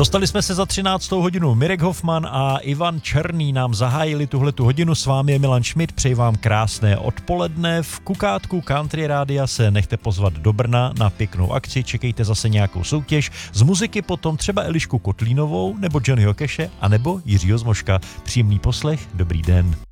Dostali jsme se za 13. hodinu. Mirek Hofman a Ivan Černý nám zahájili tuhletu hodinu. S vámi je Milan Šmit, přeji vám krásné odpoledne. V Kukátku Country Rádia se nechte pozvat do Brna na pěknou akci, čekejte zase nějakou soutěž. Z muziky potom třeba Elišku Kotlínovou, nebo Johnnyho Keše, anebo Jiřího Zmoška. Příjemný poslech, dobrý den.